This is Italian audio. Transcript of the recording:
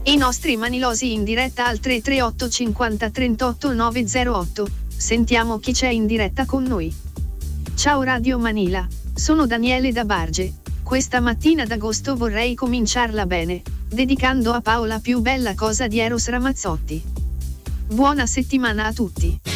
E i nostri manilosi in diretta al 338 50 38 908. Sentiamo chi c'è in diretta con noi. Ciao Radio Manila, sono Daniele da Barge. Questa mattina d'agosto vorrei cominciarla bene, dedicando a Paola più bella cosa di Eros Ramazzotti. Buona settimana a tutti.